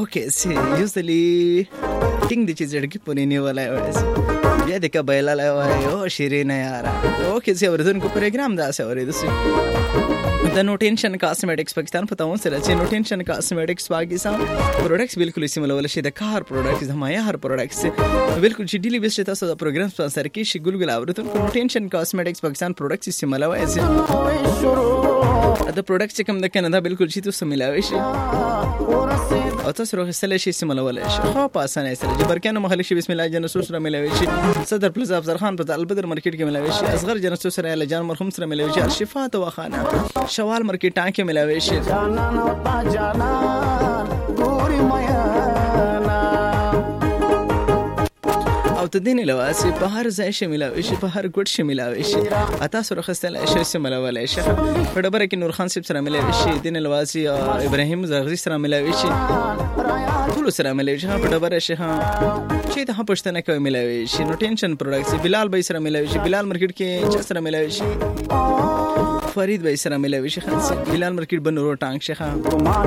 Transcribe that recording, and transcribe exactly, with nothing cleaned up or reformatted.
اوکې سي یوزلی ټینګ د چې زړګي پونې نیولای وای بیا د کبایل لا وای او شیرینه یارا اوکې سي اوردونکو پروګرام دا سه اورید سي د نو ټینشن کاسمیټکس پاکستان په تاون سره چې نو ټینشن کاسمیټکس پاکستان پروډکټس بالکل سیمول شي د کار پروډکټس د مایا هر پروډکټس بالکل چې ډیلی بیس تاسو د پروګرام سپانسر کې شي ګلګل اوردونکو نو ټینشن کاسمیټکس پاکستان پروډکټس سیمول وای سي د پروډکټس کوم د کنه دا بالکل چې تاسو ملاوي شي او تاسو روغ سره شي سیمول شي خو په اسانه سره جبرکانو محل شي بسم الله جنسو سره ملاوي شي صدر پلس افضل خان په البدر مارکیټ کې ملاوي شي اصغر جنسو سره ال جان مرحوم سره ملاوي شي شفا تو خانه شوال مارکیټ ټانکه ملاوي شي جانان وتا جانان ګوري میانا او تدین لواسي په هر ځای شي ملاوي شي په هر ګډ شي ملاوي شي اته سره خستل شي سیمول شي په ډبره کې نور خان صاحب سره ملاوي شي دین لواسي ابراهيم زغزي سره ملاوي شي ټول سره ملاوي شي په ډبره شي ها چې ته پښتنه کوي ملاوي شي نو ټینشن پروډکټس بلال بای سره ملاوي شي بلال مارکیټ کې چا سره ملاوي شي فرید بای سره ملاوي شي خان بلال مارکیټ بنورو ټانک شي